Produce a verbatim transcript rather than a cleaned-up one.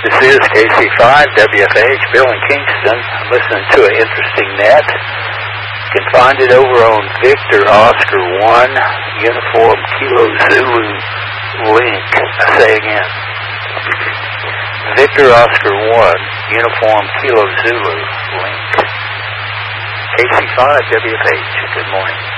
This is K C five W F H, Bill in Kingston, listening to an interesting net. You can find it over on Victor Oscar one, Uniform Kilo Zulu link. I say again, Victor Oscar one, Uniform Kilo Zulu link. K C five W F H, good morning.